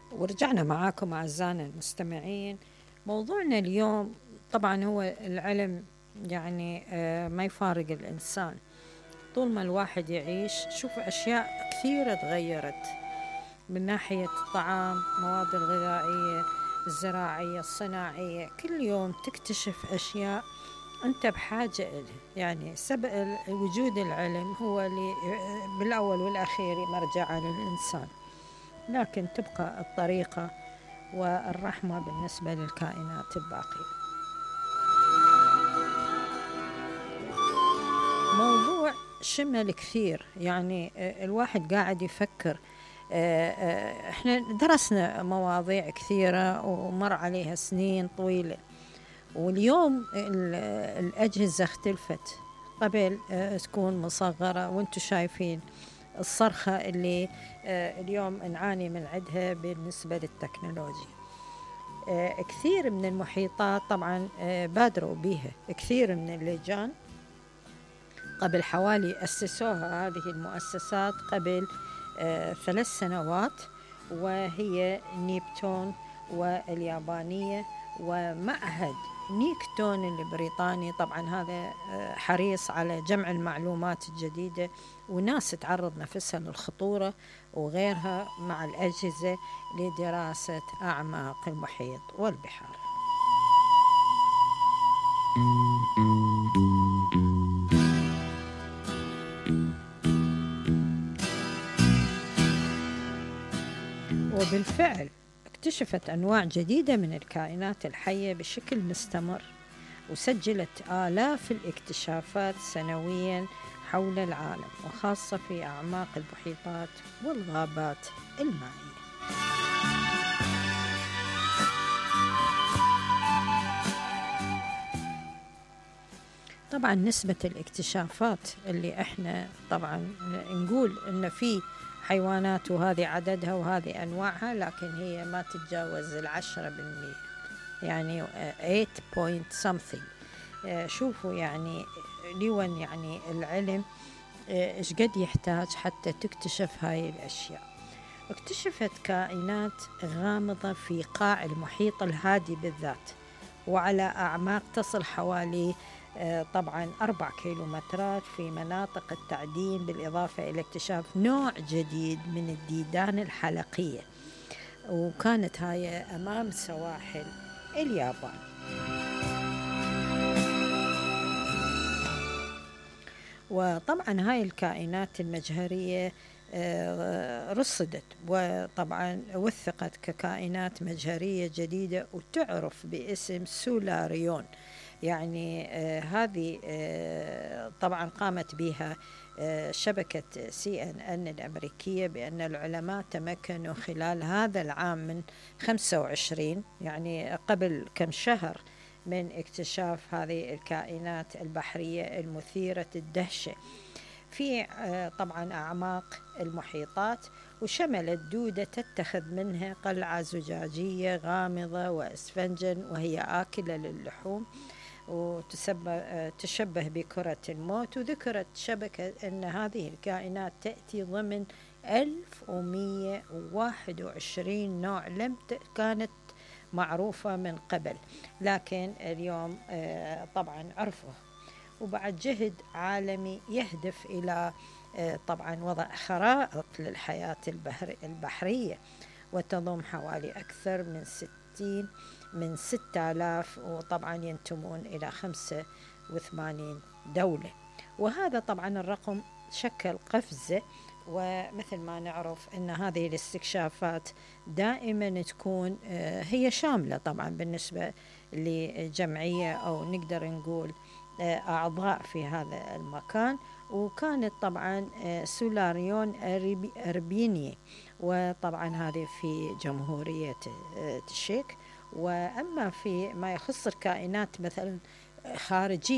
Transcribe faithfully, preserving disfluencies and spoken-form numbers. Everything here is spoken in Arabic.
ورجعنا معاكم أعزائنا المستمعين. موضوعنا اليوم طبعا هو العلم. يعني آه، ما يفارق الإنسان طول ما الواحد يعيش. شوف أشياء كثيرة تغيرت من ناحية الطعام، مواد الغذائية، الزراعية، الصناعية. كل يوم تكتشف أشياء أنت بحاجة إلها. يعني سبب وجود العلم هو اللي آه، بالأول والأخير مرجع للإنسان، لكن تبقى الطريقة والرحمة بالنسبة للكائنات الباقية. موضوع شمل كثير، يعني آه، الواحد قاعد يفكر. آه، آه، احنا درسنا مواضيع كثيرة ومر عليها سنين طويلة، واليوم ال- الأجهزة اختلفت. قبل آه، تكون مصغرة وانتم شايفين الصرخة اللي آه، اليوم نعاني من عندها بالنسبة للتكنولوجيا. آه، كثير من المحيطات طبعا آه، بادروا بها. كثير من اللجان قبل حوالي أسسوها هذه المؤسسات قبل آه، ثلاث سنوات، وهي نيبتون واليابانية ومعهد نيكتون البريطاني. طبعا هذا آه، حريص على جمع المعلومات الجديدة، وناس تعرض نفسها للخطورة وغيرها مع الأجهزة لدراسة أعماق المحيط والبحار. وبالفعل اكتشفت أنواع جديدة من الكائنات الحية بشكل مستمر، وسجلت آلاف الاكتشافات سنويا حول العالم، وخاصة في أعماق المحيطات والغابات المائية. طبعا نسبة الاكتشافات اللي احنا طبعا نقول ان في حيوانات وهذه عددها وهذه انواعها، لكن هي ما تتجاوز العشرة بالمئة، يعني ثمانية point something. آه، شوفوا يعني لون يعني العلم آه، ايش قد يحتاج حتى تكتشف هاي الاشياء. اكتشفت كائنات غامضة في قاع المحيط الهادي بالذات، وعلى أعماق تصل حوالي آه، طبعا أربع كيلومترات في مناطق التعدين، بالإضافة إلى اكتشاف نوع جديد من الديدان الحلقية، وكانت هاي أمام سواحل اليابان. وطبعا هاي الكائنات المجهرية آه، رصدت وطبعا وثقت ككائنات مجهرية جديدة وتعرف باسم سولاريون. يعني آه هذه آه طبعا قامت بها آه شبكة سي ان ان الأمريكية بأن العلماء تمكنوا خلال هذا العام من خمسة وعشرين، يعني قبل كم شهر، من اكتشاف هذه الكائنات البحرية المثيرة الدهشة في آه طبعا أعماق المحيطات، وشملت دودة تتخذ منها قلعة زجاجية غامضة وأسفنجا، وهي آكلة للحوم وتشبه بكرة الموت. وذكرت شبكة أن هذه الكائنات تأتي ضمن ألف ومئة وواحد وعشرين نوع لم كانت معروفة من قبل، لكن اليوم طبعا عرفوه. وبعد جهد عالمي يهدف إلى طبعا وضع خرائط للحياة البحر البحرية، وتضم حوالي أكثر من ستين من ستة آلاف، وطبعا ينتمون إلى خمسة وثمانين دولة. وهذا طبعا الرقم شكل قفزة، ومثل ما نعرف أن هذه الاستكشافات دائما تكون هي شاملة طبعا بالنسبة لجمعية أو نقدر نقول أعضاء في هذا المكان. وكانت طبعا سولاريون أربيني، وطبعا هذه في جمهورية تشيك. وأما في ما يخص الكائنات مثلا خارجية